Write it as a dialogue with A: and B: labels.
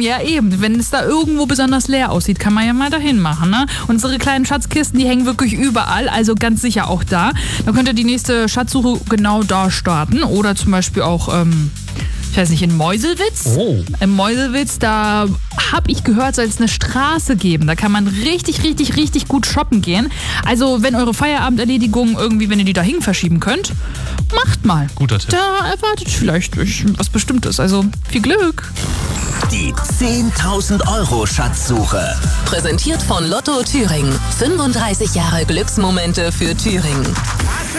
A: Ja, eben. Wenn es da irgendwo besonders leer aussieht, kann man ja mal dahin machen, ne? Unsere kleinen Schatzkisten, die hängen wirklich überall, also ganz sicher auch da. Da könnt ihr die nächste Schatzsuche genau da starten. Oder zum Beispiel auch, ich weiß nicht, in Meuselwitz.
B: Oh.
A: In Meuselwitz, da habe ich gehört, soll es eine Straße geben. Da kann man richtig gut shoppen gehen. Also, wenn eure Feierabenderledigung irgendwie, wenn ihr die dahin verschieben könnt, macht mal.
B: Guter Tipp.
A: Da erwartet vielleicht euch was Bestimmtes. Also, viel Glück.
C: Die 10.000 Euro Schatzsuche.
D: Präsentiert von Lotto Thüringen. 35 Jahre Glücksmomente für Thüringen.